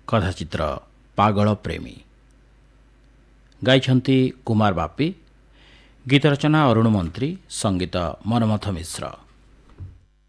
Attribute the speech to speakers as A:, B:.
A: कथाचित्र पागल प्रेमी गाइछन्ति कुमार बापी। गीत रचना अरुण मंत्री, संगीत मनमथ मिश्र।